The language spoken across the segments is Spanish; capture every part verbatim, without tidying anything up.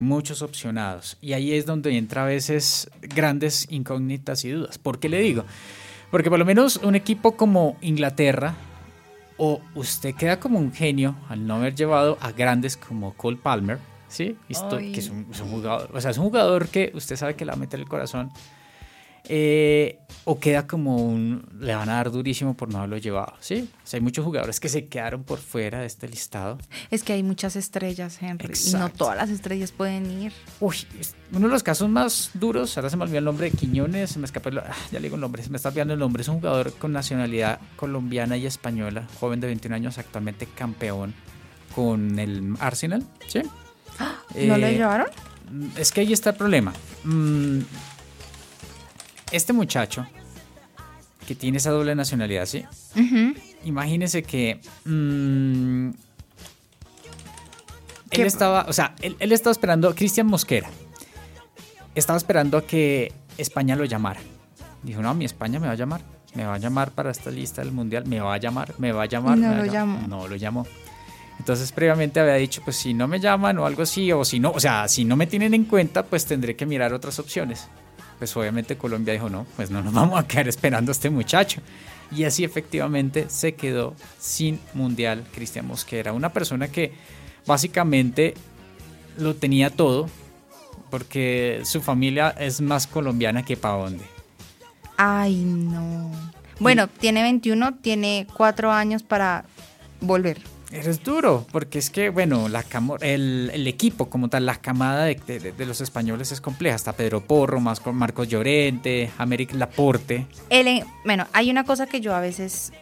muchos opcionados. Y ahí es donde entra a veces grandes incógnitas y dudas. ¿Por qué le digo? Porque por lo menos un equipo como Inglaterra, o usted queda como un genio al no haber llevado a grandes como Cole Palmer, ¿sí? Esto, que es un, es un jugador, o sea, es un jugador que usted sabe que le va a meter el corazón. Eh, o queda como un... le van a dar durísimo por no haberlo llevado, ¿sí? O sea, hay muchos jugadores que se quedaron por fuera de este listado. Es que hay muchas estrellas, Henry. Exacto. Y no todas las estrellas pueden ir. Uy, uno de los casos más duros, ahora se me olvidó el nombre de Quiñones, se me escapa el, ah, ya le digo el nombre, se me está olvidando el nombre. Es un jugador con nacionalidad colombiana y española, joven de veintiún años, actualmente campeón con el Arsenal, ¿sí? ¿No eh, lo llevaron? Es que ahí está el problema. Mm, Este muchacho que tiene esa doble nacionalidad, ¿sí? Uh-huh. Imagínese que mmm, él estaba, o sea, él, él estaba esperando, Cristian Mosquera, estaba esperando a que España lo llamara. Dijo, no, mi España me va a llamar, me va a llamar para esta lista del Mundial, me va a llamar, me va a llamar. No me lo va a llamar. llamó. No lo llamó. Entonces previamente había dicho, pues si no me llaman o algo así, o si no, o sea, si no me tienen en cuenta, pues tendré que mirar otras opciones. Pues obviamente Colombia dijo, no, pues no nos vamos a quedar esperando a este muchacho. Y así efectivamente se quedó sin Mundial Cristian Mosquera, una persona que básicamente lo tenía todo, porque su familia es más colombiana que pa' dónde. Ay, no. Bueno, y tiene veintiuno, tiene cuatro años para volver. Es duro, porque es que, bueno, la camo- el, el equipo como tal, la camada de, de, de los españoles es compleja. Está Pedro Porro, Marcos Llorente, Améric Laporte. El, bueno, hay una cosa que yo a veces,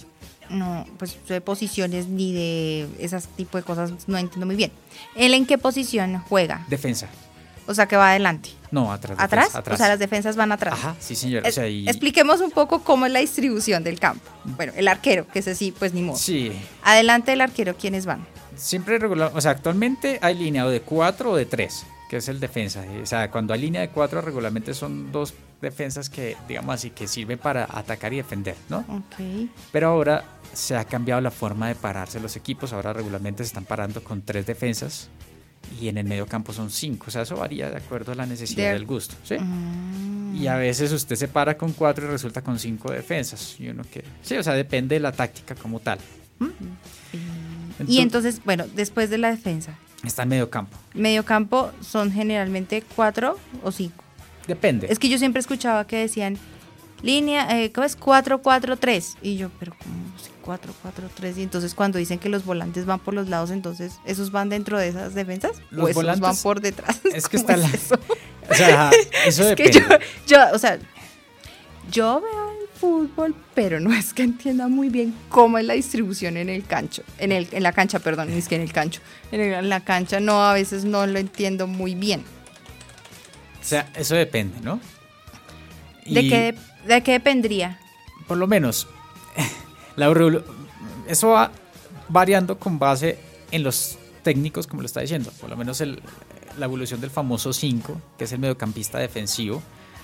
no, pues de posiciones ni de esas tipo de cosas no entiendo muy bien. ¿Él en qué posición juega? Defensa. O sea, que va adelante. No, atrás. ¿Atrás? Defensa, atrás. O sea, las defensas van atrás. Ajá, sí, señor. O sea, y... Expliquemos un poco cómo es la distribución del campo. Bueno, el arquero, que ese sí, pues ni modo. Sí. Adelante del arquero, ¿quiénes van? Siempre regular, o sea, actualmente hay línea o de cuatro o de tres, que es el defensa. O sea, cuando hay línea de cuatro, regularmente son dos defensas que, digamos así, que sirven para atacar y defender, ¿no? Ok. Pero ahora se ha cambiado la forma de pararse los equipos. Ahora regularmente se están parando con tres defensas. Y en el medio campo son cinco, o sea, eso varía de acuerdo a la necesidad de... del gusto, ¿sí? Mm. Y a veces usted se para con cuatro y resulta con cinco defensas, y uno que, sí, o sea, depende de la táctica como tal. ¿Mm? Entonces, y entonces, bueno, después de la defensa. Está en medio campo. Medio campo son generalmente cuatro o cinco. Depende. Es que yo siempre escuchaba que decían línea, eh, ¿cómo es? cuatro cuatro tres. Y yo, pero ¿cómo? cuatro cuatro tres. Y entonces cuando dicen que los volantes van por los lados, entonces ¿esos van dentro de esas defensas? Los ¿O esos volantes van por detrás? Es que está es la... eso? O sea, eso es depende. Que yo, yo, o sea, yo veo el fútbol, pero no es que entienda muy bien cómo es la distribución en el cancho, en el, en la cancha, perdón, ni es que en el cancho, en, el, en la cancha no, a veces no lo entiendo muy bien. O sea, eso depende, ¿no? Y ¿De qué, de qué dependría? Por lo menos, la, eso va variando con base en los técnicos, como lo está diciendo. Por lo menos el, la evolución del famoso cinco, que es el mediocampista defensivo.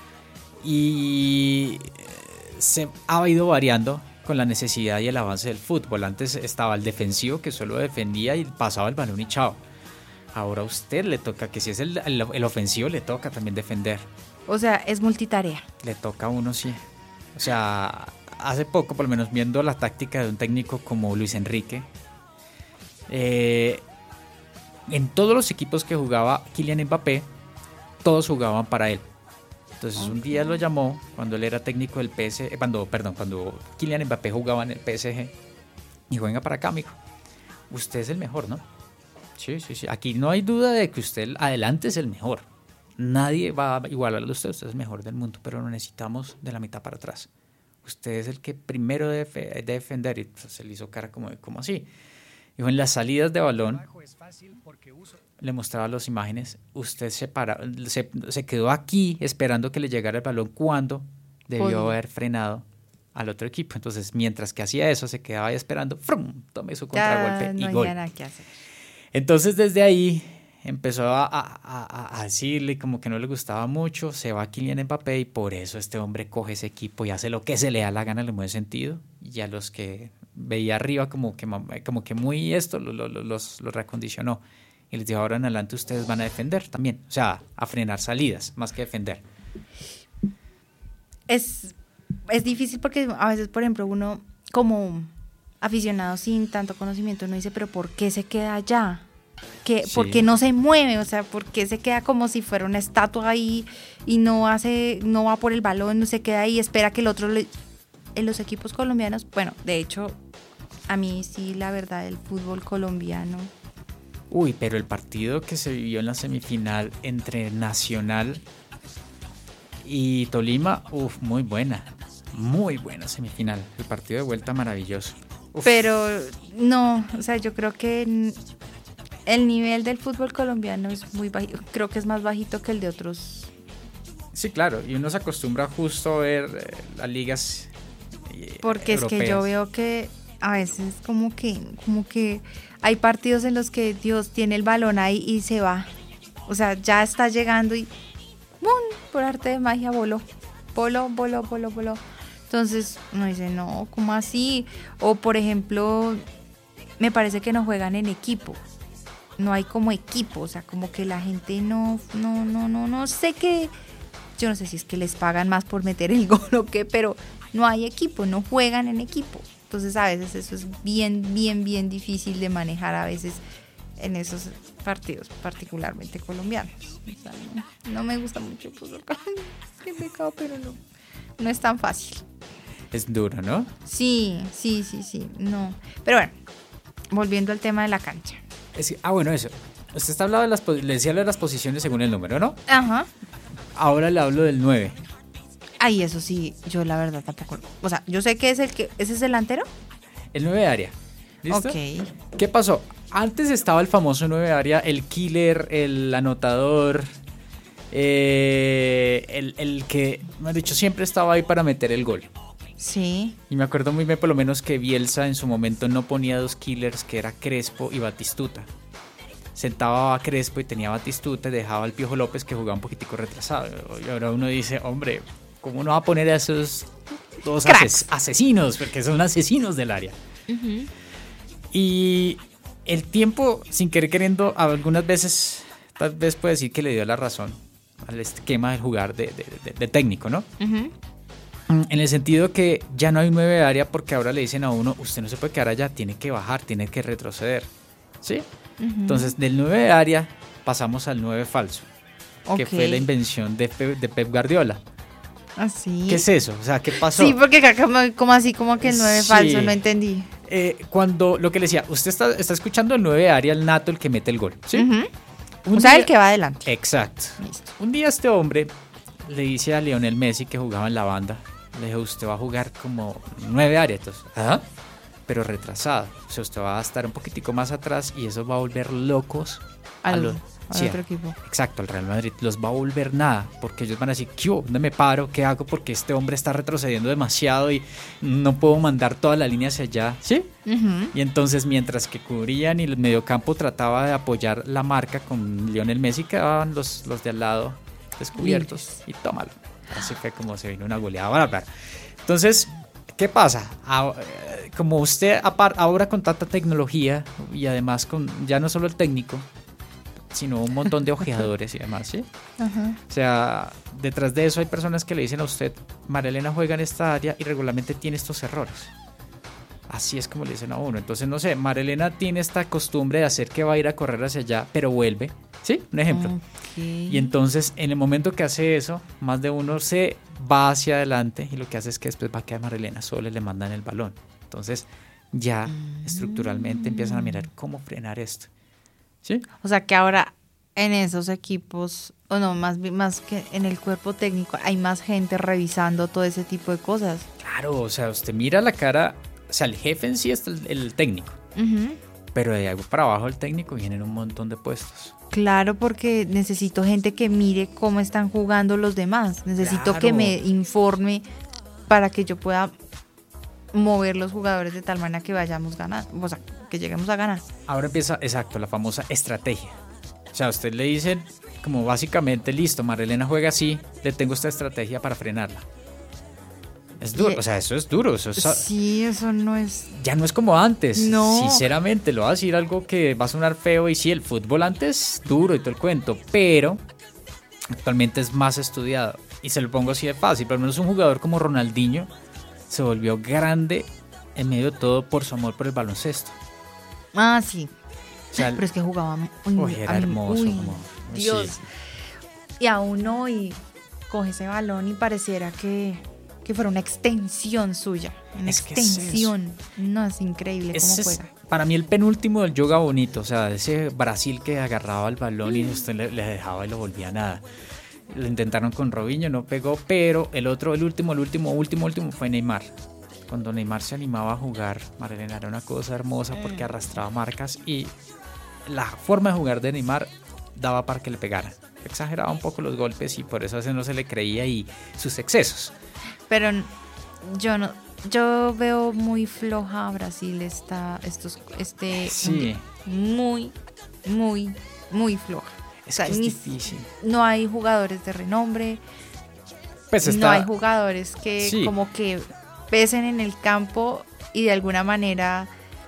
Y se ha ido variando con la necesidad y el avance del fútbol. Antes estaba el defensivo, que solo defendía y pasaba el balón y chao. Ahora a usted le toca, que si es el, el, el ofensivo, le toca también defender. O sea, es multitarea. Le toca a uno, sí. O sea, hace poco, por lo menos viendo la táctica de un técnico como Luis Enrique, eh, en todos los equipos que jugaba Kylian Mbappé, todos jugaban para él. Entonces okay. Un día lo llamó cuando él era técnico del P S G, cuando, perdón, cuando Kylian Mbappé jugaba en el P S G, y dijo, venga para acá, amigo, usted es el mejor, ¿no? Sí, sí, sí. Aquí no hay duda de que usted adelante es el mejor. Nadie va a igualarlo a usted, usted es el mejor del mundo, pero lo necesitamos de la mitad para atrás. Usted es el que primero debe de defender. Y pues, se le hizo cara como, como así. Dijo, en las salidas de balón, le mostraba las imágenes, usted se, para, se, se quedó aquí esperando que le llegara el balón cuando debió Uy. haber frenado al otro equipo. Entonces, mientras que hacía eso, se quedaba ahí esperando, ¡frum! Tome su contragolpe ya, no y gol. Hay nada que hacer. Entonces, desde ahí empezó a, a, a, a decirle como que no le gustaba mucho, se va a Kylian Mbappé y por eso este hombre coge ese equipo y hace lo que se le da la gana en el buen sentido. Y a los que veía arriba como que, como que muy esto lo, lo, los, los reacondicionó. y les dijo, ahora en adelante ustedes van a defender también, o sea, a frenar salidas, más que defender. Es, es difícil porque a veces, por ejemplo, uno como aficionado sin tanto conocimiento, uno dice, pero ¿por qué se queda allá? ¿Qué, Sí. ¿Por qué no se mueve? O sea, ¿por qué se queda como si fuera una estatua ahí y no hace, no va por el balón, no se queda ahí, espera que el otro le... En los equipos colombianos, bueno, de hecho, a mí sí, la verdad, el fútbol colombiano... Uy, pero el partido que se vivió en la semifinal entre Nacional y Tolima, uf, muy buena, muy buena semifinal. El partido de vuelta maravilloso. Uf. Pero no, o sea, yo creo que el nivel del fútbol colombiano es muy bajito, creo que es más bajito que el de otros. Sí, claro, y uno se acostumbra justo a ver eh, las ligas eh, Porque europeas. Es que yo veo que a veces como que, como que hay partidos en los que Dios tiene el balón ahí y se va. O sea, ya está llegando y ¡bum! Por arte de magia voló, voló, voló, voló, voló. Entonces uno dice, no, ¿cómo así? O por ejemplo, me parece que no juegan en equipo. No hay como equipo, o sea, como que la gente no, no, no, no, no sé qué. Yo no sé si es que les pagan más por meter el gol o qué, pero no hay equipo, no juegan en equipo. Entonces a veces eso es bien, bien, bien difícil de manejar a veces en esos partidos, particularmente colombianos. O sea, no, no me gusta mucho el fútbol colombiano, qué pecado, pero no, no es tan fácil. Es duro, ¿no? Sí, sí, sí, sí, no. Pero bueno, volviendo al tema de la cancha. Es, ah, bueno, eso. Usted está hablando de las, le decía lo de las posiciones según el número, ¿no? Ajá. Ahora le hablo del nueve. Ay, eso sí, yo la verdad tampoco. O sea, yo sé que es el que. ¿Ese es delantero? El nueve de área. ¿Listo? Ok. ¿Qué pasó? Antes estaba el famoso nueve de área, el killer, el anotador, eh, el, el que, me han dicho, siempre estaba ahí para meter el gol. Sí. Y me acuerdo muy bien, por lo menos, que Bielsa en su momento no ponía dos killers, que era Crespo y Batistuta. Sentaba a Crespo y tenía a Batistuta y dejaba al Piojo López, que jugaba un poquitico retrasado. Y ahora uno dice, hombre, ¿cómo no va a poner a esos dos ases- asesinos? Porque son asesinos del área. Uh-huh. Y el tiempo, sin querer queriendo, algunas veces, tal vez puede decir que le dio la razón al esquema del jugar de, de, de, de técnico, ¿no? Uh-huh. En el sentido que ya no hay nueve de área porque ahora le dicen a uno, usted no se puede quedar allá, tiene que bajar, tiene que retroceder, ¿sí? Uh-huh. Entonces, del nueve de área pasamos al nueve falso, okay, que fue la invención de Pep, de Pep Guardiola. ¿Así? ¿Qué es eso? O sea, ¿qué pasó? Sí, porque acá como, como así, como que el nueve sí. falso, no entendí. Eh, cuando, lo que le decía, usted está, está escuchando el nueve de área, el nato, el que mete el gol, ¿sí? Uh-huh. O sea, día, el que va adelante. Exacto. Listo. Un día este hombre le dice a Lionel Messi, que jugaba en la banda, le dijo, usted va a jugar como nueve áreas, entonces, ¿ah? Pero retrasado. O sea, usted va a estar un poquitico más atrás y eso va a volver locos al, a los... al sí, otro equipo. Exacto, al Real Madrid los va a volver nada, porque ellos van a decir, ¿qué? ¿Dónde me paro? ¿Qué hago? Porque este hombre está retrocediendo demasiado y no puedo mandar toda la línea hacia allá, ¿sí? Uh-huh. Y entonces, mientras que cubrían y el mediocampo trataba de apoyar la marca con Lionel Messi, quedaban los, los de al lado descubiertos. Libres. Y tómalo. Así fue como se vino una goleada bárbara. Entonces, ¿qué pasa? Como usted ahora con tanta tecnología y además con ya no solo el técnico, sino un montón de ojeadores y demás, ¿sí? Uh-huh. O sea, detrás de eso hay personas que le dicen a usted, Marilena juega en esta área y regularmente tiene estos errores. Así es como le dicen a uno. Entonces, no sé, Marilena tiene esta costumbre de hacer que va a ir a correr hacia allá, pero vuelve, ¿sí? Un ejemplo. Okay. Y entonces, en el momento que hace eso, más de uno se va hacia adelante y lo que hace es que después va a quedar Marilena sola y le mandan el balón. Entonces, ya mm. estructuralmente empiezan a mirar cómo frenar esto. ¿Sí? O sea que ahora en esos equipos, o no, más, más que en el cuerpo técnico, hay más gente revisando todo ese tipo de cosas. Claro, o sea, usted mira la cara, o sea, el jefe en sí es el, el técnico, uh-huh. pero de algo para abajo el técnico vienen un montón de puestos. Claro, porque necesito gente que mire cómo están jugando los demás, necesito claro. que me informe para que yo pueda mover los jugadores de tal manera que vayamos ganando, o sea, que lleguemos a ganar. Ahora empieza, exacto, la famosa estrategia. O sea, a usted le dicen como básicamente, listo, Marilena juega así, le tengo esta estrategia para frenarla. Es duro, Y- o sea, eso es duro, eso es, Sí, eso no es... ya no es como antes. No. Sinceramente, lo voy a decir algo que va a sonar feo y sí, el fútbol antes duro y todo el cuento, pero actualmente es más estudiado. Y se lo pongo así de fácil, por lo menos un jugador como Ronaldinho se volvió grande en medio de todo por su amor por el baloncesto. Ah, sí. O sea, Pero es que jugaba... Uy, uy, era a mí- hermoso. uy, como, Dios. sí. Y aún hoy coge ese balón y pareciera que, que fuera una extensión suya. Una Es que es extensión. No, es increíble cómo Ese es juega. para mí el penúltimo del yoga bonito, o sea, ese Brasil que agarraba el balón y usted le, le dejaba y lo volvía a nada. Lo intentaron con Robinho, no pegó, pero el otro, el último, el último, último, último fue Neymar. Cuando Neymar se animaba a jugar, Marilena, era una cosa hermosa porque arrastraba marcas y la forma de jugar de Neymar daba para que le pegaran. Exageraba un poco los golpes y por eso a veces no se le creía y sus excesos. Pero n- yo no... Yo veo muy floja a Brasil esta, estos, este Sí. mundial. Muy, muy, muy floja. Es O sea, que es ni- difícil. No hay jugadores de renombre, Pues está, no hay jugadores que Sí. como que pesen en el campo y de alguna manera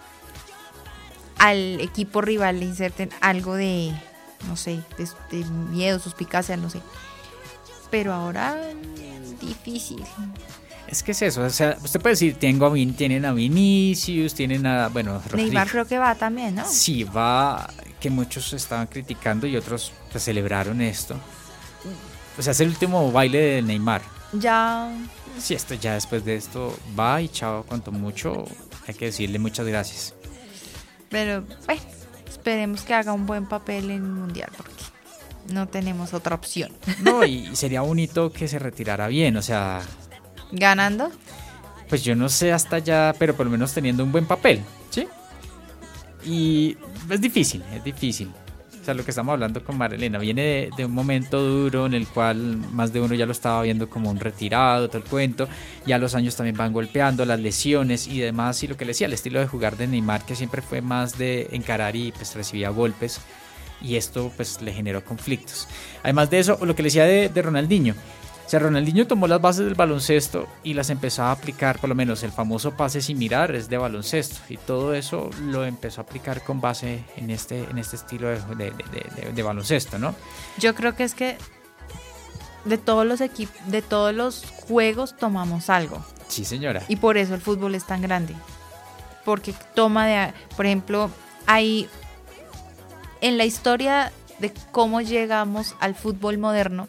al equipo rival le inserten algo de, no sé, de, de miedo, suspicacia, no sé. Pero ahora mm, difícil. Es que es eso, o sea, usted puede decir, tengo a Vin, tienen a Vinicius, tienen a, bueno, Rodrigo. Neymar creo que va también, ¿no? Sí, va, que muchos estaban criticando y otros pues, celebraron esto. O sea, es el último baile de Neymar. Ya, Sí, esto ya después de esto va y chao, cuanto mucho, hay que decirle muchas gracias. pero bueno, esperemos que haga un buen papel en el Mundial porque no tenemos otra opción. No, y sería bonito que se retirara bien, o sea, ¿Ganando? pues yo no sé hasta allá, pero por lo menos teniendo un buen papel, ¿sí? Y es difícil, es difícil. O sea, lo que estamos hablando con Marilena viene de, de un momento duro en el cual más de uno ya lo estaba viendo como un retirado, todo el cuento. Ya los años también van golpeando, las lesiones y demás. Y lo que le decía, el estilo de jugar de Neymar, que siempre fue más de encarar y pues recibía golpes. Y esto pues le generó conflictos. Además de eso, lo que le decía de, de Ronaldinho. O sea, Ronaldinho tomó las bases del baloncesto y las empezó a aplicar, por lo menos el famoso pase sin mirar es de baloncesto y todo eso lo empezó a aplicar con base en este, en este estilo de, de, de, de, de baloncesto, ¿no? Yo creo que es que de todos los equipos, de todos los juegos tomamos algo. Sí, señora. Y por eso el fútbol es tan grande. Porque toma de, por ejemplo, hay en la historia de cómo llegamos al fútbol moderno,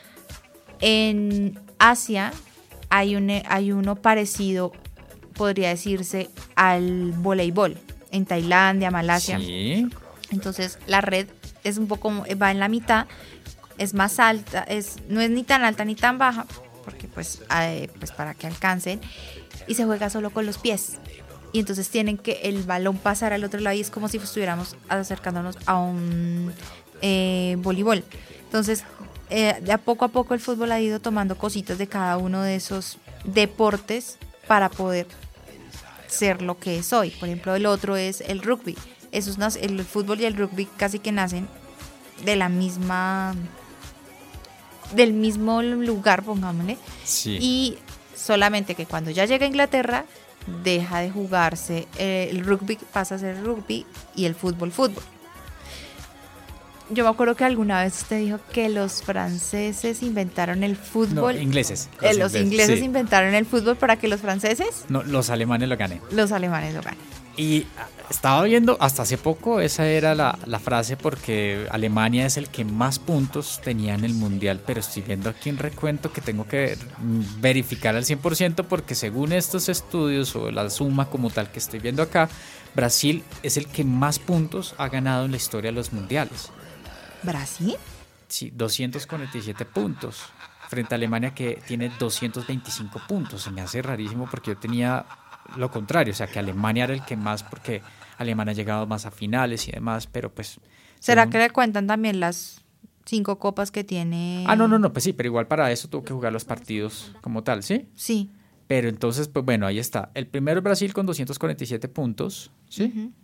en Asia hay, un, hay uno parecido, podría decirse, al voleibol. En Tailandia, Malasia. Sí. Entonces la red es un poco, va en la mitad, es más alta, es, no es ni tan alta ni tan baja, porque pues, eh, pues para que alcancen, y se juega solo con los pies. Y entonces tienen que el balón pasar al otro lado y es como si estuviéramos acercándonos a un eh, voleibol. Entonces, eh, de a poco a poco el fútbol ha ido tomando cositas de cada uno de esos deportes para poder ser lo que es hoy. Por ejemplo, el otro es el rugby. Esos, el fútbol y el rugby casi que nacen de la misma, del mismo lugar, pongámosle. Sí. Y solamente que cuando ya llega a Inglaterra, deja de jugarse eh, el rugby, pasa a ser rugby y el fútbol, fútbol. Yo me acuerdo que alguna vez usted dijo que los franceses inventaron el fútbol. No, ingleses. Eh, los ingleses sí. inventaron el fútbol para que los franceses, No, los alemanes lo ganen. los alemanes lo ganen. Y estaba viendo, hasta hace poco, esa era la, la frase porque Alemania es el que más puntos tenía en el Mundial, pero estoy viendo aquí un recuento que tengo que verificar al cien por ciento porque según estos estudios o la suma como tal que estoy viendo acá, Brasil es el que más puntos ha ganado en la historia de los mundiales. ¿Brasil? Sí, doscientos cuarenta y siete puntos frente a Alemania que tiene doscientos veinticinco puntos. Se me hace rarísimo porque yo tenía lo contrario, o sea que Alemania era el que más, porque Alemania ha llegado más a finales y demás, pero pues... ¿Será según... que le cuentan también las cinco copas que tiene? Ah, no, no, no, pues sí, pero igual para eso tuvo que jugar los partidos como tal, ¿sí? Sí. Pero entonces, pues bueno, ahí está. El primero es Brasil con doscientos cuarenta y siete puntos, ¿sí? Uh-huh.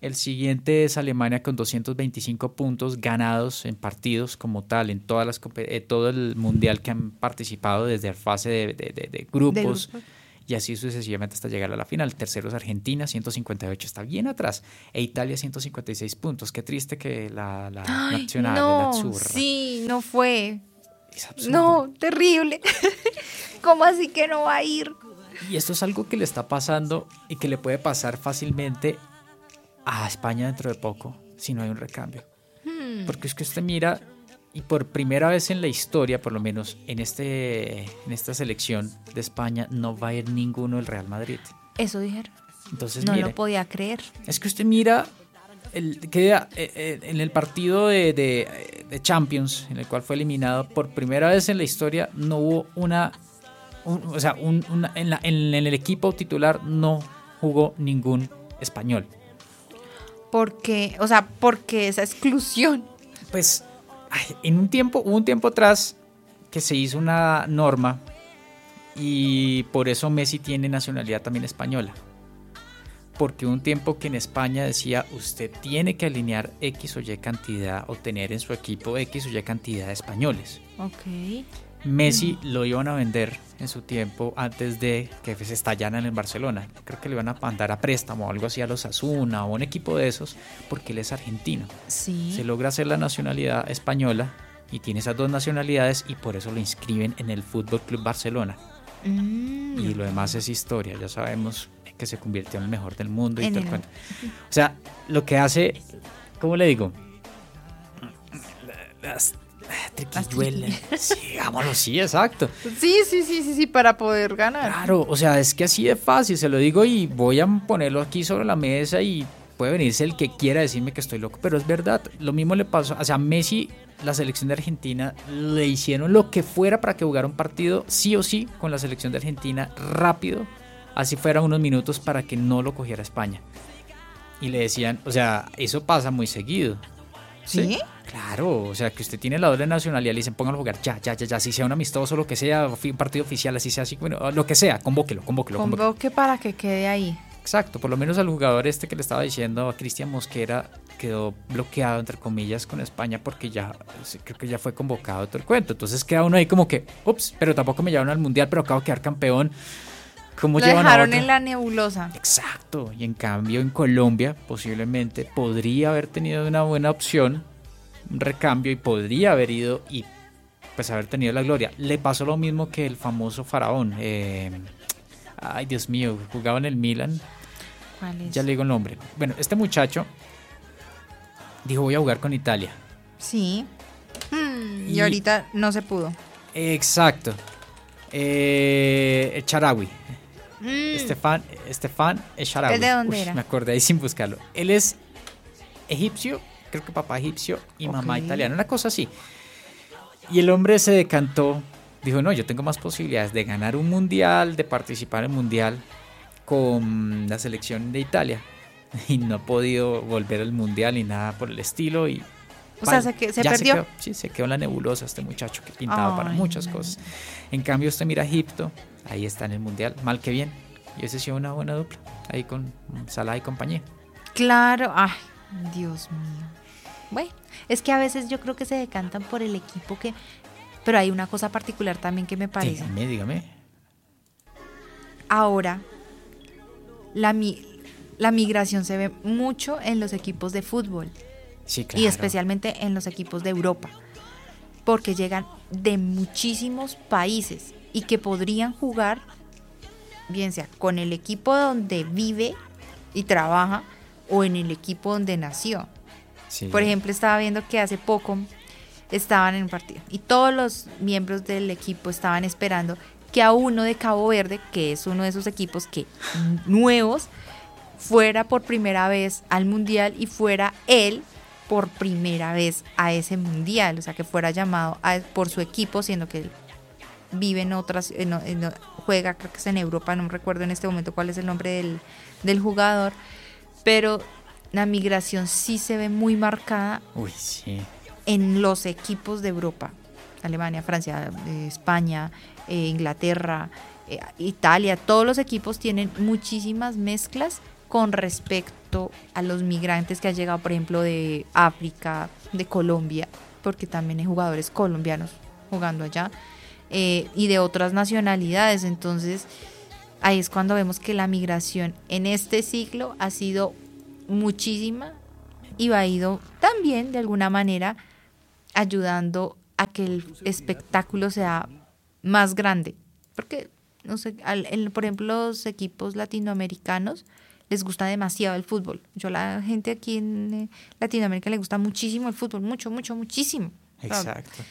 El siguiente es Alemania con doscientos veinticinco puntos ganados en partidos como tal, en todas las eh, todo el mundial que han participado desde la fase de, de, de, de grupos. ¿De grupo? Y así sucesivamente hasta llegar a la final. Tercero es Argentina, ciento cincuenta y ocho, está bien atrás. E Italia, ciento cincuenta y seis puntos. Qué triste que la, la Ay, nacional, no, la Azzurra. Sí, no fue. Es absurdo. No, terrible. ¿Cómo así que no va a ir? Y esto es algo que le está pasando y que le puede pasar fácilmente a España dentro de poco, si no hay un recambio. Hmm. Porque es que usted mira, y por primera vez en la historia, por lo menos en, este, en esta selección de España, no va a ir ninguno del Real Madrid. Eso dijeron. Entonces, no mire, lo podía creer. Es que usted mira, el, queda, eh, en el partido de, de, de Champions, en el cual fue eliminado, por primera vez en la historia, no hubo una... Un, o sea, un, una, en, la, en, en el equipo titular no jugó ningún español. Porque, o sea, porque esa exclusión. Pues, ay, en un tiempo, hubo un tiempo atrás que se hizo una norma y por eso Messi tiene nacionalidad también española. Porque hubo un tiempo que en España decía, usted tiene que alinear X o Y cantidad o tener en su equipo X o Y cantidad de españoles. Ok. Messi mm. lo iban a vender en su tiempo antes de que se estallaran en el Barcelona. Creo que le iban a mandar a préstamo o algo así a los Asuna o un equipo de esos porque él es argentino. Sí. Se logra hacer la nacionalidad española y tiene esas dos nacionalidades y por eso lo inscriben en el F C Barcelona. Mm. Y lo demás es historia, ya sabemos que se convirtió en el mejor del mundo y todo el cuento. O sea, lo que hace, ¿cómo le digo? Las triquiñuelas. Sí, digámoslo, sí, exacto. Sí, sí, sí, sí, sí, para poder ganar. Claro, o sea, es que así de fácil, se lo digo y voy a ponerlo aquí sobre la mesa y puede venirse el que quiera decirme que estoy loco, pero es verdad, lo mismo le pasó, o sea, Messi, la selección de Argentina, le hicieron lo que fuera para que jugara un partido sí o sí con la selección de Argentina rápido, así fuera unos minutos para que no lo cogiera España. Y le decían, o sea, eso pasa muy seguido. ¿Sí? ¿Sí? Claro, o sea, que usted tiene la doble nacionalidad y le dicen, pónganlo a jugar ya, ya, ya, ya, si sea un amistoso, lo que sea, un partido oficial, así sea, así, bueno, lo que sea, convóquelo, convóquelo. Convoque convóquelo. para que quede ahí. Exacto, por lo menos al jugador este que le estaba diciendo, a Cristian Mosquera, quedó bloqueado, entre comillas, con España porque ya, creo que ya fue convocado todo el cuento. Entonces queda uno ahí como que, ups, pero tampoco me llevaron al Mundial, pero acabo de quedar campeón. ¿Cómo lo llevan dejaron a otro? En la nebulosa. Exacto, y en cambio en Colombia posiblemente podría haber tenido una buena opción, un recambio, y podría haber ido y pues haber tenido la gloria. Le pasó lo mismo que el famoso Faraón. Eh, ay, Dios mío, jugaba en el Milan. ¿Cuál es? Ya le digo el nombre. Bueno, este muchacho dijo, voy a jugar con Italia. Sí. Hmm, y, y ahorita no se pudo. Exacto. Eh, el Sharawi. Mm. Estefan, Estefan Sharawi. ¿El de dónde Uy, era? me acordé ahí sin buscarlo. Él es egipcio, creo que papá egipcio y okay. mamá italiana, una cosa así. Y el hombre se decantó, dijo, no, yo tengo más posibilidades de ganar un mundial, de participar en el mundial con la selección de Italia. Y no ha podido volver al mundial ni nada por el estilo. Y o sea, se, que, se perdió. Se quedó, sí, se quedó en la nebulosa este muchacho que pintaba Ay, para muchas no. cosas. En cambio, usted mira a Egipto, ahí está en el mundial, mal que bien. Y ese ha sido una buena dupla, ahí con Salah y compañía. Claro, ay, Dios mío. Bueno, es que a veces yo creo que se decantan por el equipo que... Pero hay una cosa particular también que me parece. Dígame, dígame. Ahora, la, mi, la migración se ve mucho en los equipos de fútbol. Sí, claro. Y especialmente en los equipos de Europa. Porque llegan de muchísimos países y que podrían jugar, bien sea con el equipo donde vive y trabaja o en el equipo donde nació. Sí. Por ejemplo, estaba viendo que hace poco estaban en un partido y todos los miembros del equipo estaban esperando que a uno de Cabo Verde, que es uno de esos equipos que nuevos, fuera por primera vez al mundial y fuera él por primera vez a ese mundial, o sea, que fuera llamado a, por su equipo, siendo que él vive en otras, en, en, juega, creo que es en Europa, no me recuerdo en este momento cuál es el nombre del, del jugador, pero la migración sí se ve muy marcada. Uy, sí. En los equipos de Europa, Alemania, Francia, eh, España, eh, Inglaterra, eh, Italia, todos los equipos tienen muchísimas mezclas con respecto a los migrantes que han llegado, por ejemplo, de África, de Colombia, porque también hay jugadores colombianos jugando allá, eh, y de otras nacionalidades. Entonces, ahí es cuando vemos que la migración en este siglo ha sido muchísima y va a ido también, de alguna manera, ayudando a que el espectáculo sea más grande. Porque, no sé, al, el, por ejemplo, los equipos latinoamericanos les gusta demasiado el fútbol. Yo la gente aquí en eh, Latinoamérica le gusta muchísimo el fútbol, mucho, mucho, muchísimo. Exacto.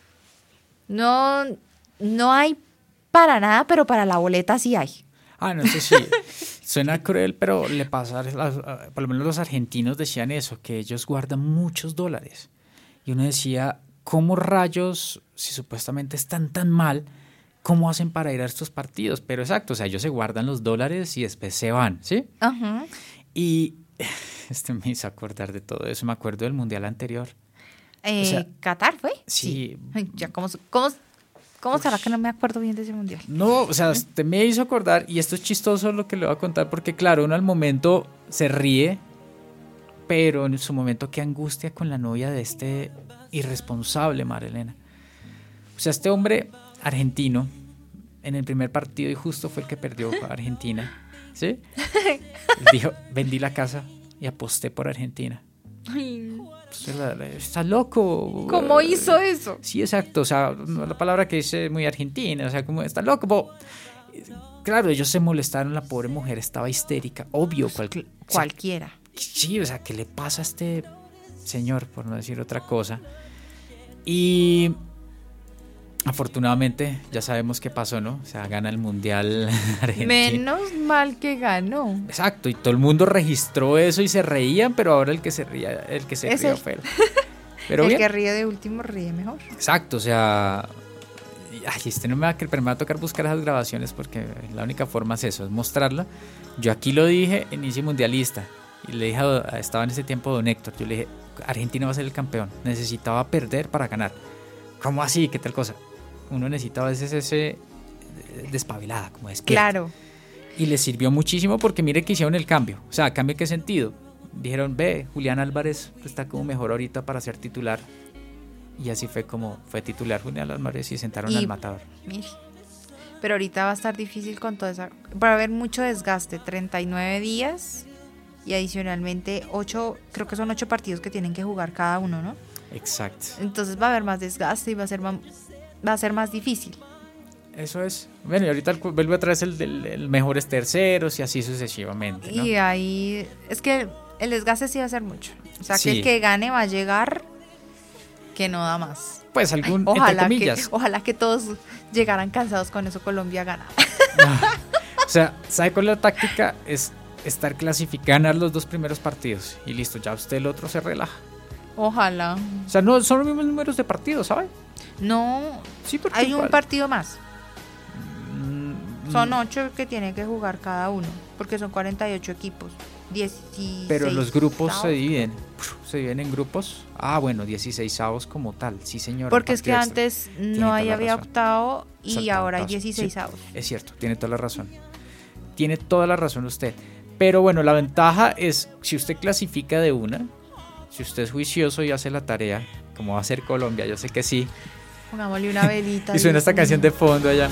No, no hay para nada, pero para la boleta sí hay. Ah, no sé si suena cruel, pero le pasa, a, a, por lo menos los argentinos decían eso, que ellos guardan muchos dólares. Y uno decía, ¿cómo rayos, si supuestamente están tan mal, cómo hacen para ir a estos partidos? Pero exacto, o sea, ellos se guardan los dólares y después se van, ¿sí? Ajá. Y este me hizo acordar de todo eso, me acuerdo del mundial anterior. Eh, O sea, ¿Qatar fue? sí. Ay, ya, ¿cómo, cómo, cómo será que no me acuerdo bien de ese mundial? No, o sea, usted me hizo acordar, y esto es chistoso lo que le voy a contar, porque claro, uno al momento se ríe, pero en su momento qué angustia con la novia de este irresponsable Marilena. O sea, este hombre argentino, en el primer partido, y justo fue el que perdió a Argentina, ¿sí? Dijo, vendí la casa y aposté por Argentina. Ay, Pues, la- la- está loco. ¿cómo hizo eso? Sí, exacto, o sea, la palabra que dice muy argentina, o sea, como está loco, bo. Claro, ellos se molestaron, la pobre mujer estaba histérica, obvio, cual- Cualquiera. sí, o sea, ¿qué le pasa a este señor, por no decir otra cosa? Y afortunadamente ya sabemos qué pasó, ¿no? O sea, gana el mundial Argentina. Menos mal que ganó. Exacto, y todo el mundo registró eso y se reían, pero ahora el que se ría, el que se Es rió él. fue él. Pero el bien. que ríe de último ríe mejor. Exacto, o sea, ay, este no me va a, pero me va a tocar buscar esas grabaciones porque la única forma es eso, es mostrarla. Yo aquí lo dije en Easy Mundialista y le dije, a, estaba en ese tiempo don Héctor, yo le dije, Argentina va a ser el campeón, necesitaba perder para ganar. ¿Cómo así? ¿Qué tal cosa? Uno necesita a veces ese despabilada, como es Claro. Y le sirvió muchísimo porque mire que hicieron el cambio. O sea, ¿cambio en qué sentido? Dijeron, ve, Julián Álvarez está como mejor ahorita para ser titular. Y así fue como fue titular Julián Álvarez y sentaron Y- al matador. Mire. Pero ahorita va a estar difícil con toda esa... Va a haber mucho desgaste, treinta y nueve días y adicionalmente ocho, creo que son ocho partidos que tienen que jugar cada uno, ¿no? Exacto. Entonces va a haber más desgaste y va a ser más, va a ser más difícil. Eso es. Bueno, y ahorita vuelve otra vez el, el, el mejores terceros y así sucesivamente, ¿no? Y ahí es que el desgaste sí va a ser mucho. O sea, Sí. que el que gane va a llegar que no da más. Pues algún, Ay, ojalá, entre que, comillas. ojalá que todos llegaran cansados con eso, Colombia gana. O sea, ¿sabe cuál es la táctica? Es estar clasificando, ganar los dos primeros partidos y listo, ya usted el otro se relaja. Ojalá. O sea, no son los mismos números de partidos, ¿sabe? No, Sí, porque hay un igual- partido más. Mm, Son ocho que tienen que jugar cada uno, porque son cuarenta y ocho equipos. dieciséis Pero los grupos se avos. dividen. Se dividen en grupos. Ah, bueno, dieciséis avos como tal. Sí, señor. Porque es que antes no toda ahí la había razón. octavo y Saltaban ahora hay todos. dieciséis Sí, avos. es cierto, tiene toda la razón. Tiene toda la razón usted. Pero bueno, la ventaja es si usted clasifica de una, si usted es juicioso y hace la tarea, como va a hacer Colombia, yo sé que sí. Pongámosle una velita. Y suena esta Dios canción mío. de fondo allá.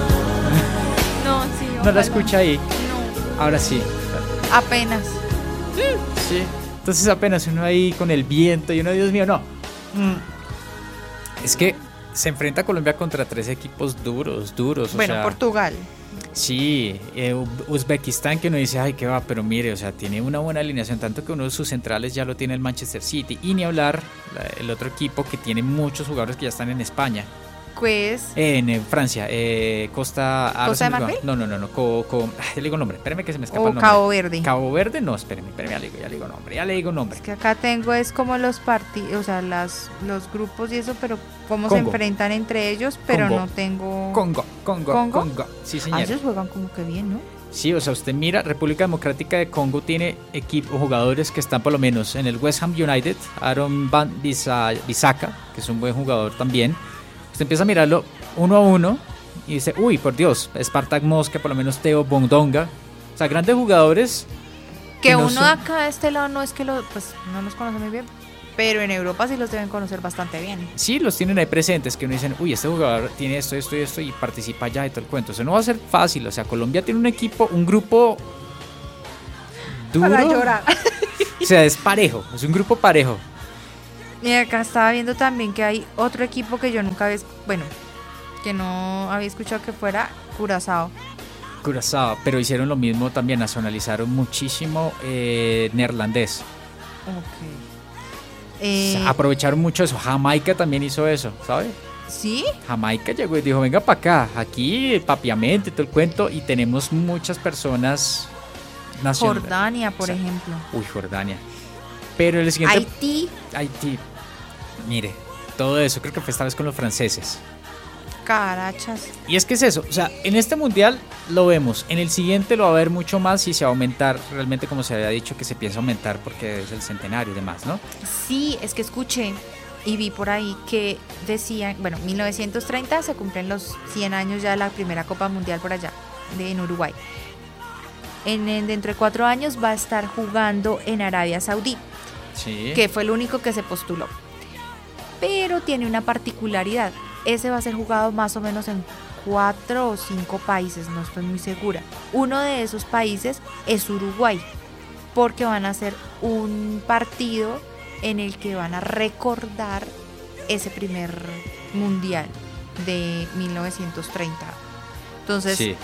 No, sí, No ojalá. la escucha ahí. No, Ahora sí. apenas. Sí. Entonces apenas uno ahí con el viento y uno, Dios mío, no. Mm. Es que se enfrenta Colombia contra tres equipos duros, duros. o Bueno, sea, Portugal. Sí, eh, U- Uzbekistán, que uno dice, ay, qué va, pero mire, o sea, tiene una buena alineación, tanto que uno de sus centrales ya lo tiene el Manchester City, y ni hablar la- el otro equipo que tiene muchos jugadores que ya están en España, Pues, eh, en, eh, Francia, eh, Costa... ahora ¿Costa se de me va- Marfil? No, no, no, no, co, co- ay, ya le digo nombre, espérame que se me escapa o el nombre. Cabo Verde. Cabo Verde, no, espérame, espérame, ya le digo, ya le digo nombre, ya le digo nombre. Es que acá tengo es como los partidos, o sea, las, los grupos y eso, pero cómo se Congo. enfrentan entre ellos, pero Congo. no tengo... Congo, Congo, ¿Congo? Congo, sí Ah, señor. ellos juegan como que bien, ¿no? Sí, o sea, usted mira, República Democrática de Congo tiene equipo, jugadores que están por lo menos en el West Ham United, Aaron Van Bisa- Bissaka, que es un buen jugador también. Usted empieza a mirarlo uno a uno y dice, uy, por Dios, Spartak Mosca, por lo menos Teo Bondonga. O sea, grandes jugadores Que no uno son- acá de este lado no es que lo, pues no los conoce muy bien, pero en Europa sí los deben conocer bastante bien. Sí, los tienen ahí presentes, que uno dicen, uy, este jugador tiene esto, esto y esto y participa allá y todo el cuento. Eso no va a ser fácil, o sea, Colombia tiene un equipo, un grupo duro. Para llorar. O sea, es parejo, es un grupo parejo. Y acá estaba viendo también que hay otro equipo que yo nunca había, bueno, que no había escuchado que fuera Curazao. Curazao, pero hicieron lo mismo también, nacionalizaron muchísimo eh, neerlandés. Ok. O Eh, sea, aprovecharon mucho eso. Jamaica también hizo eso, ¿sabes? ¿Sí? Jamaica llegó y dijo, venga para acá, aquí papiamente, todo el cuento, y tenemos muchas personas nacionales. Jordania, por O sea, ejemplo. Uy, Jordania. Pero el siguiente... Haití, Haití. Mire, todo eso creo que fue esta vez con los franceses. Carachas. Y es que es eso, o sea, en este mundial lo vemos, en el siguiente lo va a haber mucho más y se va a aumentar, realmente como se había dicho que se piensa aumentar porque es el centenario y demás, ¿no? Sí, es que escuché y vi por ahí que decían, bueno, mil novecientos treinta se cumplen los cien años ya de la primera Copa Mundial por allá, de, en Uruguay. En, en- dentro de cuatro años va a estar jugando en Arabia Saudí, Sí. que fue el único que se postuló. Pero tiene una particularidad. Ese va a ser jugado más o menos en cuatro o cinco países, no estoy muy segura. Uno de esos países es Uruguay, porque van a hacer un partido en el que van a recordar ese primer mundial de mil novecientos treinta. Entonces Sí.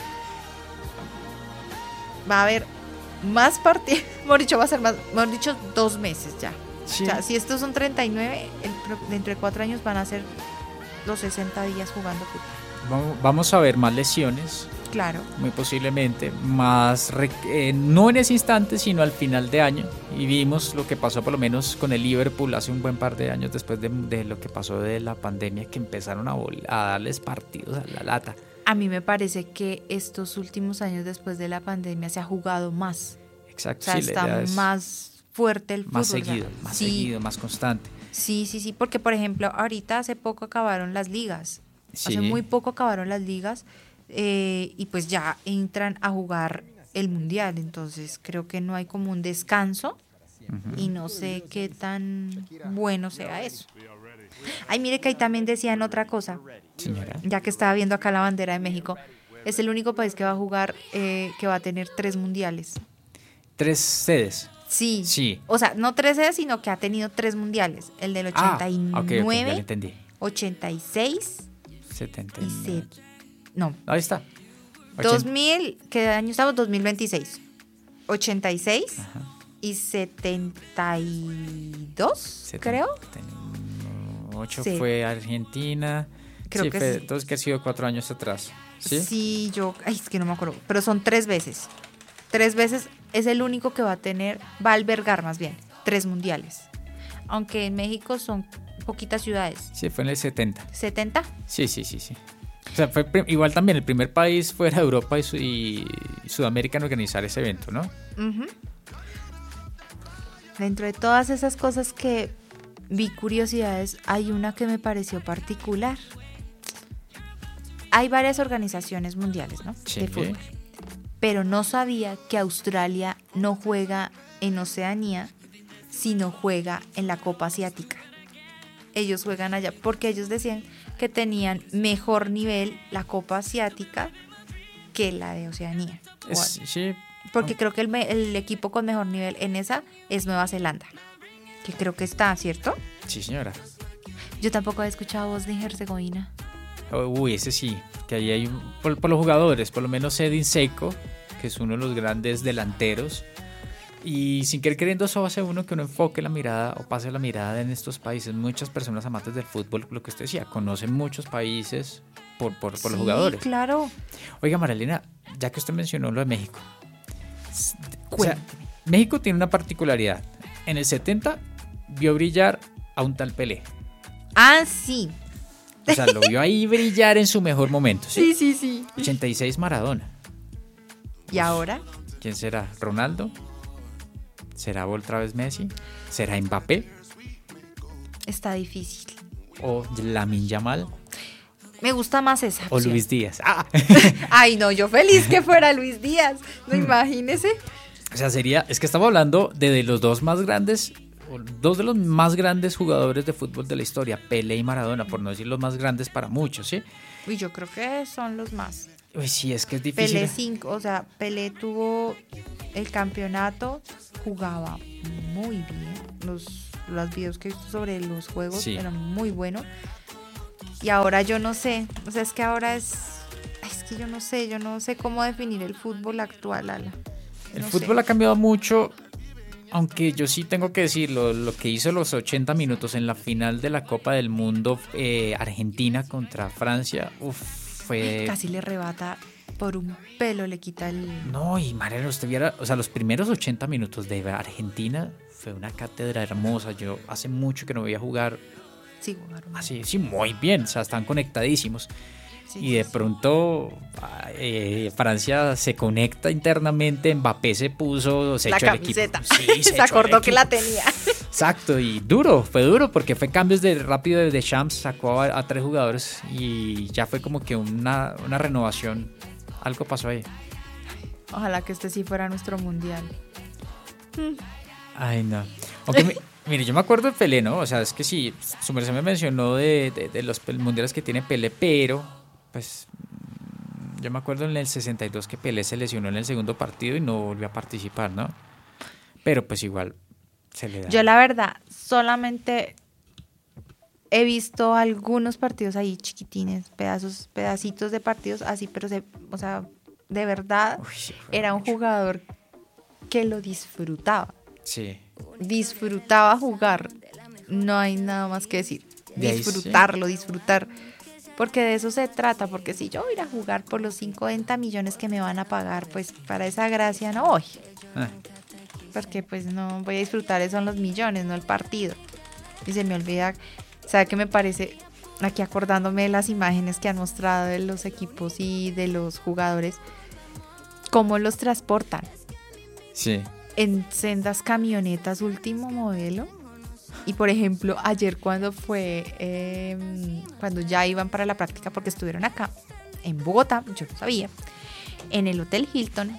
va a haber más partidos, mejor dicho, va a ser más, mejor dicho, dos meses ya. Sí. O sea, si estos son treinta y nueve, el pro- dentro de cuatro años van a ser los sesenta días jugando fútbol. Vamos- Vamos a ver más lesiones, Claro. muy posiblemente, más re- eh, no en ese instante, sino al final de año. Y vimos lo que pasó por lo menos con el Liverpool hace un buen par de años después de, de lo que pasó de la pandemia, que empezaron a, vol- a darles partidos a la lata. A mí me parece que estos últimos años después de la pandemia se ha jugado más. Exacto, O sea, sí, la está idea es más fuerte el fútbol. más o sea, seguido, más sí, seguido, más constante. Sí, sí, sí, porque por ejemplo, ahorita hace poco acabaron las ligas. Sí. Hace muy poco acabaron las ligas eh, y pues ya entran a jugar el mundial. Entonces creo que no hay como un descanso y no sé qué tan bueno sea eso. Ay, mire que ahí también decían otra cosa, Señora. ya que estaba viendo acá la bandera de México. Es el único país que va a jugar, eh, que va a tener tres mundiales. Tres sedes. Sí. Sí. O sea, no tres sedes, sino que ha tenido tres mundiales. El del Ah, ochenta y nueve, ok, ok, ya lo entendí. ochenta y seis setenta y y se- no, Ahí está. dos mil, ¿qué año estamos? dos mil veintiséis. ochenta y seis Ajá. y setenta y dos, creo. ocho Sí. fue Argentina. Creo sí, que fue, sí. entonces que ha sido cuatro años atrás. ¿Sí? Sí, yo, ay, es que no me acuerdo, pero son tres veces. Tres veces es el único que va a tener, va a albergar más bien, tres mundiales. Aunque en México son poquitas ciudades. Sí, fue en el setenta. ¿setenta? Sí, sí, sí, sí. O sea, fue prim- igual también el primer país fuera de Europa y, Su- y Sudamérica en organizar ese evento, ¿no? Ujú. Dentro de todas esas cosas que vi curiosidades, hay una que me pareció particular. Hay varias organizaciones mundiales, ¿no? Sí. De fútbol. Pero no sabía que Australia no juega en Oceanía, sino juega en la Copa Asiática. Ellos juegan allá porque ellos decían que tenían mejor nivel la Copa Asiática que la de Oceanía. Es- sí. Porque creo que el, me- el equipo con mejor nivel en esa es Nueva Zelanda. Que creo que está, ¿cierto? Sí, señora. Yo tampoco he escuchado Bosnia y Herzegovina. Oh, Uy, ese sí, que ahí hay, un- por, por los jugadores, por lo menos Edin Dzeko, que es uno de los grandes delanteros, y sin querer queriendo eso hace uno que uno enfoque la mirada o pase la mirada en estos países. Muchas personas amantes del fútbol, lo que usted decía, conocen muchos países por, por, por los Sí, jugadores. claro. Oiga, Marilena, ya que usted mencionó lo de México, s- o sea, Cuénteme. México tiene una particularidad. En el setenta vio brillar a un tal Pelé. Ah, sí. O sea, lo vio ahí brillar en su mejor momento. ¿sí? Sí, sí, sí. ochenta y seis Maradona. ¿Y ahora? ¿Quién será? ¿Ronaldo? ¿Será otra vez Messi? ¿Será Mbappé? Está difícil. ¿O Lamine Yamal? Me gusta más esa ¿O opción. Luis Díaz? ¡Ah! Ay, no, yo feliz que fuera Luis Díaz. No, imagínese. O sea, sería, es que estamos hablando de, de los dos más grandes, dos de los más grandes jugadores de fútbol de la historia, Pelé y Maradona, por no decir los más grandes para muchos, ¿sí? Uy, yo creo que son los más. Uy, sí, es que es difícil. Pelé cinco, o sea, Pelé tuvo el campeonato, jugaba muy bien. Los, los videos que he visto sobre los juegos Sí. eran muy buenos. Y ahora yo no sé, o sea, es que ahora es, es que yo no sé, yo no sé cómo definir el fútbol actual, Ala. El No fútbol sé. ha cambiado mucho, aunque yo sí tengo que decirlo, lo que hizo los ochenta minutos en la final de la Copa del Mundo, eh, Argentina contra Francia, uf, fue... Casi le rebata por un pelo, le quita el... No, y Mariano, usted viera, o sea, los primeros ochenta minutos de Argentina fue una cátedra hermosa. Yo hace mucho que no veía jugar Sí, jugaron. así, sí, muy bien, o sea, están conectadísimos. Sí, Y de sí, sí. pronto eh, Francia se conecta internamente, Mbappé se puso, se La echó camiseta. el equipo. Sí, se, echó el acordó que la equipo. tenía. Exacto, y duro, fue duro porque fue cambios de rápido de, de Champs, sacó a, a tres jugadores y ya fue como que una, una renovación. Algo pasó ahí. Ojalá que este sí fuera nuestro mundial. Ay, no. Aunque, mi- mire, yo me acuerdo de Pelé, ¿no? O sea, es que sí, su merced me mencionó de, de, de los pel- mundiales que tiene Pelé, pero, pues, mm, yo me acuerdo en el sesenta y dos que Pelé se lesionó en el segundo partido y no volvió a participar, ¿no? Pero, pues, igual se le da. Yo la verdad solamente he visto algunos partidos ahí chiquitines, pedazos, pedacitos de partidos así, pero se, o sea, de verdad Uy, sí, fue era un mucho. jugador que lo disfrutaba, Sí. disfrutaba jugar. No hay nada más que decir. De ahí sí. Disfrutarlo, disfrutar. Porque de eso se trata, porque si yo voy a ir a jugar por los cincuenta millones que me van a pagar, pues para esa gracia no voy. Ah, Porque pues no voy a disfrutar, son los millones, no el partido. Y se me olvida, ¿sabe qué me parece? Aquí acordándome de las imágenes que han mostrado de los equipos y de los jugadores, cómo los transportan sí. en sendas camionetas último modelo. Y por ejemplo, ayer cuando fue, eh, cuando ya iban para la práctica, porque estuvieron acá, en Bogotá, yo no sabía, en el Hotel Hilton,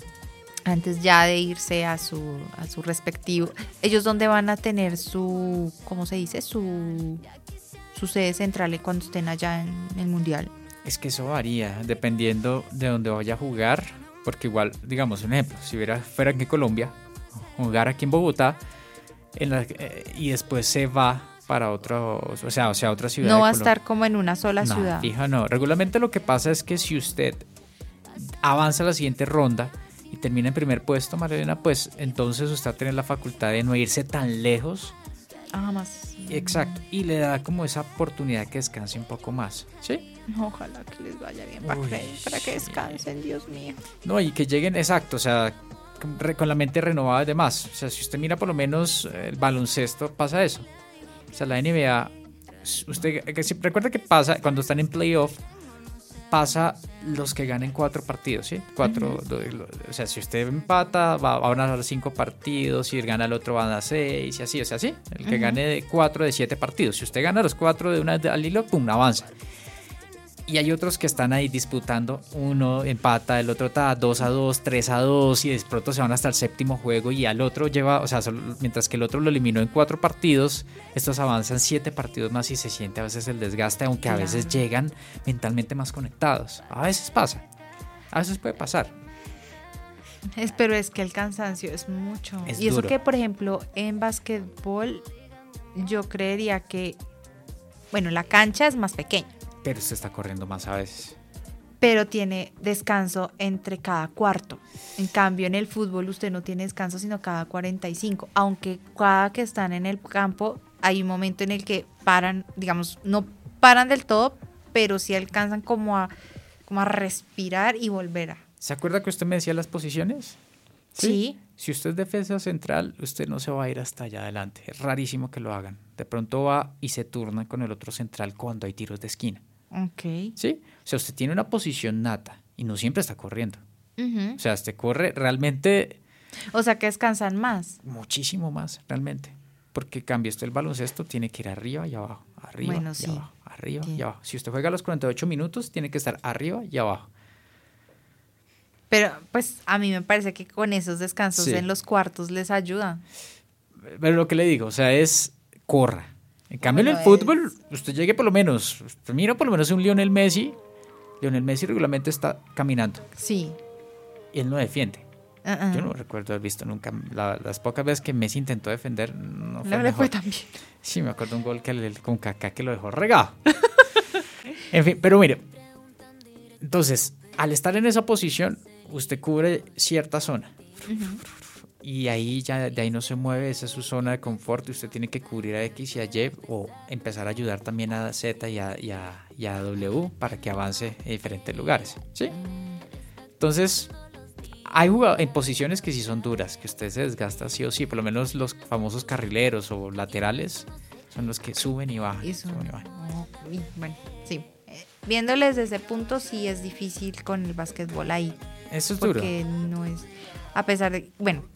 antes ya de irse a su, a su respectivo, ellos donde van a tener su, ¿cómo se dice? Su, su sede central cuando estén allá en el Mundial. Es que eso varía dependiendo de dónde vaya a jugar, porque igual, digamos, un ejemplo, si hubiera, fuera aquí en Colombia, jugar aquí en Bogotá, en la, eh, y después se va para otro, o sea, o sea, otra ciudad. No de va a Colombia. estar como en una sola No, ciudad. fija, no. Regularmente lo que pasa es que si usted avanza a la siguiente ronda y termina en primer puesto, Marilena, pues entonces usted va a tener la facultad de no irse tan lejos. Ah, más. Exacto. Y le da como esa oportunidad que descanse un poco más. ¿Sí? Ojalá que les vaya bien para, Uy, que, para que sí. descansen, Dios mío. No, y que lleguen, exacto, o sea, con re- con la mente renovada y demás. O sea, si usted mira por lo menos eh, el baloncesto, pasa eso. O sea, la N B A, usted que si- recuerda que pasa cuando están en playoff, pasa los que ganen cuatro partidos, ¿sí? Cuatro, do- lo- o sea, si usted empata, va, va a ganar cinco partidos, si gana el otro van a seis, y así, o sea, sí. El que Ujú. gane de cuatro de siete partidos. Si usted gana los cuatro de una al hilo, pum, avanza. Y hay otros que están ahí disputando, uno empata, el otro está dos a dos, tres a dos y de pronto se van hasta el séptimo juego y al otro lleva, o sea, solo- mientras que el otro lo eliminó en cuatro partidos, estos avanzan siete partidos más y se siente a veces el desgaste, aunque a veces Claro. llegan mentalmente más conectados. A veces pasa, a veces puede pasar. Es, pero es que el cansancio es mucho. Es y eso duro. que, por ejemplo, en básquetbol, yo creería que, bueno, la cancha es más pequeña, Pero usted está corriendo más a veces. pero tiene descanso entre cada cuarto. En cambio, en el fútbol usted no tiene descanso sino cada cuarenta y cinco, aunque cada que están en el campo hay un momento en el que paran, digamos, no paran del todo, pero sí alcanzan como a, como a respirar y volver a... ¿Se acuerda que usted me decía las posiciones? Sí. Si usted es defensa central, usted no se va a ir hasta allá adelante. Es rarísimo que lo hagan. De pronto va y se turna con el otro central cuando hay tiros de esquina. Ok. ¿Sí? O sea, usted tiene una posición nata y no siempre está corriendo. Ujú. O sea, usted corre realmente O sea que descansan más. muchísimo más, realmente. Porque cambia usted el baloncesto, tiene que ir arriba y abajo, arriba Bueno, y sí. abajo, arriba y Sí. abajo. Si usted juega los cuarenta y ocho minutos, tiene que estar arriba y abajo. Pero pues a mí me parece que con esos descansos Sí. en los cuartos les ayuda. Pero lo que le digo, o sea, es corra. En cambio, Bueno, en el fútbol, usted llegue por lo menos, usted mira por lo menos un Lionel Messi. Lionel Messi regularmente está caminando Sí. y él no defiende. Uh-uh. Yo no recuerdo haber visto nunca, la- las pocas veces que Messi intentó defender, no fue No el le mejor. fue tan bien. Sí, me acuerdo un gol que le, con Kaká que lo dejó regado. En fin, pero mire, entonces, al estar en esa posición, usted cubre cierta zona. Y ahí ya de ahí no se mueve, esa es su zona de confort y usted tiene que cubrir a X y a Y o empezar a ayudar también a Z y a, y a, y a W para que avance en diferentes lugares, ¿sí? Entonces, hay jugado- en posiciones que sí son duras, que usted se desgasta sí o sí, por lo menos los famosos carrileros o laterales son los que suben y bajan. Eso. suben y bajan. Oh, y bueno, sí. Eh, Viéndoles desde ese punto, sí es difícil con el básquetbol ahí. Eso es duro. Porque no es. A pesar de. Bueno.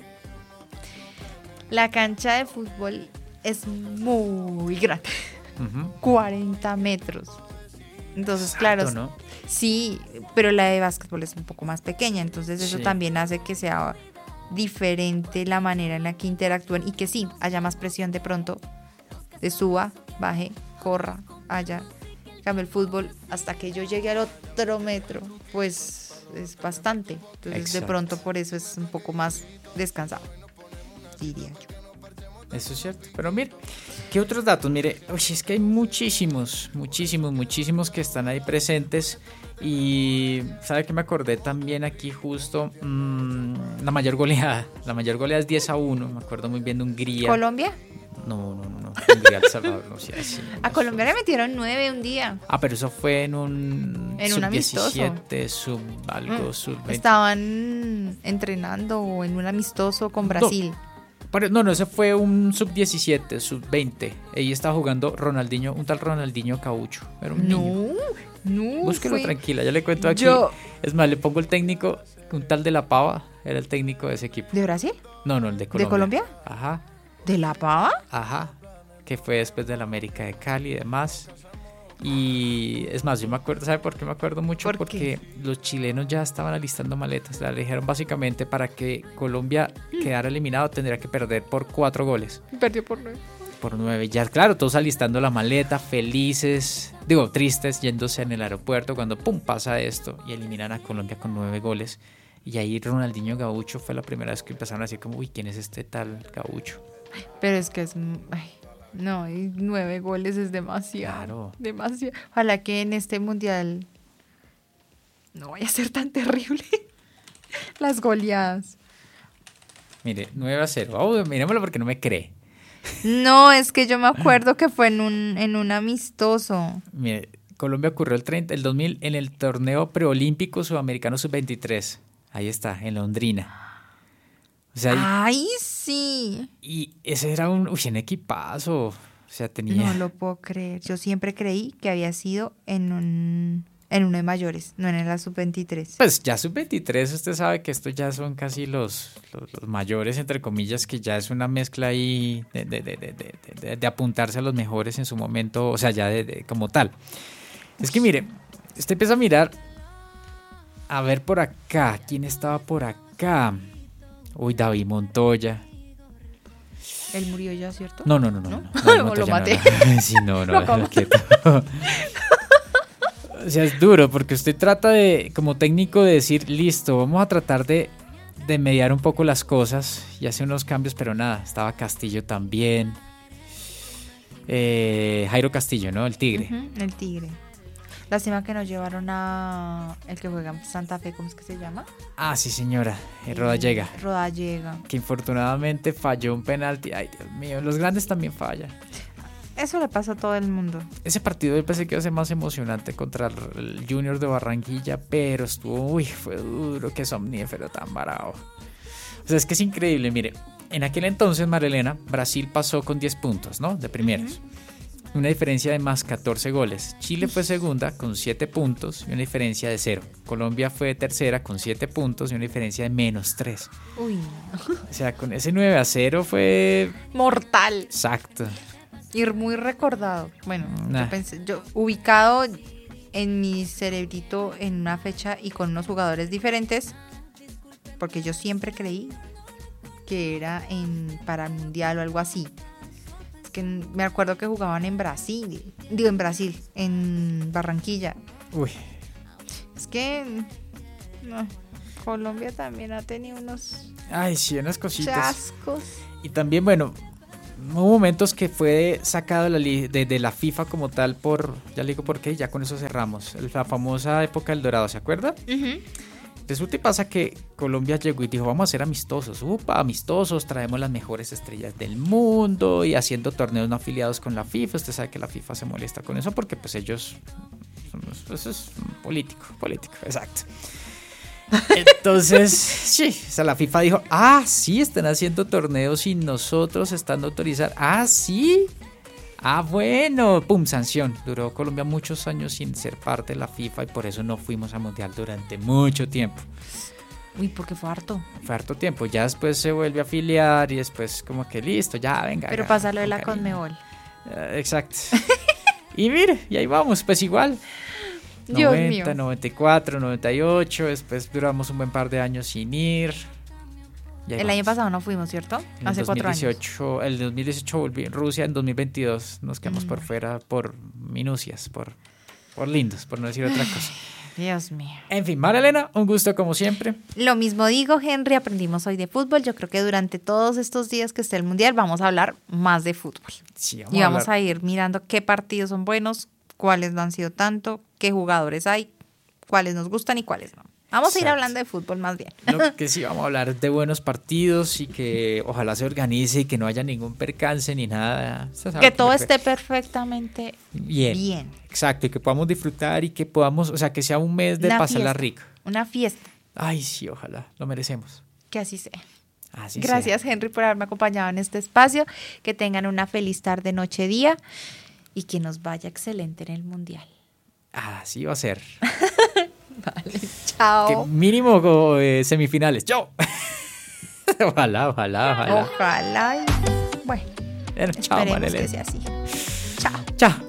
La cancha de fútbol es muy grande. Ujú. cuarenta metros. Entonces, claro. Exacto, ¿no? Sí, pero la de básquetbol es un poco más pequeña. Entonces, eso Sí. también hace que sea diferente la manera en la que interactúan y que sí, haya más presión de pronto. De suba, baje, corra, haya. En cambio, el fútbol, hasta que yo llegue al otro metro, pues es bastante. Entonces, de Exacto. pronto, por eso es un poco más descansado, diría yo. Eso es cierto. Pero mire, ¿qué otros datos? Mire, uy, es que hay muchísimos, muchísimos, muchísimos que están ahí presentes. Y ¿sabe qué me acordé también aquí justo? Mm, la mayor goleada. La mayor goleada es diez a uno. Me acuerdo muy bien de Hungría. ¿Colombia? No, no, no, no. Hungría, El Salvador, no sé, así. A Colombia le metieron nueve un día. Ah, pero eso fue en un En un sub amistoso. diecisiete, sub algo, Mm, sub veinte. Estaban entrenando en un amistoso con Brasil. Pero, no, no, ese fue un sub diecisiete, sub veinte. Ahí estaba jugando Ronaldinho, un tal Ronaldinho Caucho. Era un niño. No, no. Búsquelo fue- tranquila, ya le cuento aquí. Yo- Es más, le pongo el técnico, un tal de La Pava, era el técnico de ese equipo. ¿De Brasil? No, no, el de Colombia. Colombia? Ajá, ¿De La Pava? ajá. Que fue después del América de Cali y demás. Y es más, yo me acuerdo, ¿sabe por qué me acuerdo mucho? ¿Por Porque los chilenos ya estaban alistando maletas. Le dijeron básicamente para que Colombia quedara eliminado tendría que perder por cuatro goles. Perdió por nueve. Por nueve, ya claro, todos alistando la maleta, felices, digo, tristes, yéndose en el aeropuerto cuando pum, pasa esto y eliminan a Colombia con nueve goles. Y ahí Ronaldinho Gaucho fue la primera vez que empezaron a decir como, uy, ¿quién es este tal Gaucho? Pero es que es... ay, no, y nueve goles es demasiado. Claro. Demasiado. Ojalá que en este mundial no vaya a ser tan terrible las goleadas. Mire, nueve a cero. Oh, miremoslo porque no me cree. No, es que yo me acuerdo que fue en un, en un amistoso. Mire, Colombia ocurrió el, treinta, el dos mil en el torneo preolímpico sudamericano sub veintitrés. Ahí está, en Londrina. O sea, y- Ay, sí. y, ese era un, uy, un equipazo. O sea, tenía... No lo puedo creer. Yo siempre creí que había sido en un en uno de mayores, no en la sub veintitrés. Pues ya sub veintitrés, usted sabe que estos ya son casi los, los, los mayores, entre comillas, que ya es una mezcla ahí de, de, de, de, de, de- de apuntarse a los mejores en su momento, o sea, ya de, de- como tal. Es que mire, usted empieza a mirar, a ver por acá, ¿quién estaba por acá? Uy, David Montoya. Él murió ya, ¿cierto? No, no, no, no. ¿No? no, David ¿O lo Montoya, maté? no, no. Sí, no, no, Lo déjalo acabo. quieto. O sea, es duro porque usted trata de, como técnico, de decir, listo, vamos a tratar de, de mediar un poco las cosas y hacer unos cambios, pero nada, estaba Castillo también. Eh, Jairo Castillo, ¿no? El Tigre. Ujú, el Tigre. Lástima que nos llevaron a el que juega en Santa Fe, ¿cómo es que se llama? Ah, sí, señora, eh, Rodallega, Rodallega. que infortunadamente falló un penalti. Ay, Dios mío, los grandes también fallan. Eso le pasa a todo el mundo. Ese partido yo pensé que iba a ser más emocionante contra el, el Junior de Barranquilla, pero estuvo, uy, fue duro, que somnífero tan bravo. O sea, es que es increíble, mire, en aquel entonces, Marilena, Brasil pasó con diez puntos, ¿no? De primeros. Una diferencia de más catorce goles. Chile fue segunda con siete puntos y una diferencia de cero. Colombia fue tercera con siete puntos y una diferencia de menos tres. Uy, no. O sea, con ese nueve a cero fue Mortal. exacto. Y muy recordado. Bueno, Nah. yo pensé, yo ubicado en mi cerebrito en una fecha y con unos jugadores diferentes, porque yo siempre creí que era en para el mundial o algo así. Es que me acuerdo que jugaban en Brasil, digo en Brasil, en Barranquilla. Uy. Es que no, Colombia también ha tenido unos Ay, sí, unas cositas. chascos. Y también, bueno, hubo momentos que fue sacado de la, li- de, de la FIFA como tal por, ya le digo por qué, ya con eso cerramos. La famosa época del Dorado, ¿se acuerda? Uh-huh. Resulta y pasa que Colombia llegó y dijo, vamos a ser amistosos. Upa, amistosos, traemos las mejores estrellas del mundo y haciendo torneos no afiliados con la FIFA. Usted sabe que la FIFA se molesta con eso porque pues ellos, pues es político, político, exacto. Entonces, sí, o sea, la FIFA dijo, ah, sí, están haciendo torneos sin nosotros estando autorizados. Ah, sí. Ah, bueno, pum, sanción. Duró Colombia muchos años sin ser parte de la FIFA y por eso no fuimos a Mundial durante mucho tiempo. Uy, porque fue harto. Fue harto tiempo. Ya después se vuelve a afiliar y después como que listo, ya, venga. Pero ya, pasa lo de con la cariño. Conmebol. Eh, exacto. Y mire, y ahí vamos, pues igual. Dios noventa, mío. noventa y cuatro, noventa y ocho, después duramos un buen par de años sin ir. Y ahí El año vamos. pasado no fuimos, ¿cierto? En Hace el cuatro años. dos mil dieciocho, el dos mil dieciocho volví en Rusia, en dos mil veintidós nos quedamos Mm. por fuera por minucias, por, por lindos, por no decir otra cosa. Dios mío. En fin, María Elena, un gusto como siempre. Lo mismo digo, Henry, aprendimos hoy de fútbol. Yo creo que durante todos estos días que esté el Mundial vamos a hablar más de fútbol. Sí, Y vamos hablar- a ir mirando qué partidos son buenos, cuáles no han sido tanto, qué jugadores hay, cuáles nos gustan y cuáles no. Vamos a ir Exacto. hablando de fútbol más bien. Lo que sí, vamos a hablar de buenos partidos y que ojalá se organice y que no haya ningún percance ni nada. Usted sabe Que todo le- esté perfectamente bien. bien. Exacto, y que podamos disfrutar y que podamos, o sea, que sea un mes de Una pasarla fiesta. rico. Una fiesta, Ay, sí, ojalá, lo merecemos. que así sea. Así Gracias, sea. Henry, por haberme acompañado en este espacio. Que tengan una feliz tarde, noche, día y que nos vaya excelente en el Mundial. Así va a ser. Vale, Que chao. mínimo eh, semifinales. ¡Chao! Ojalá, ojalá, ojalá. Ojalá. y- Bueno, Bueno, chao, esperemos María que Elena. sea así. Chao. Chao.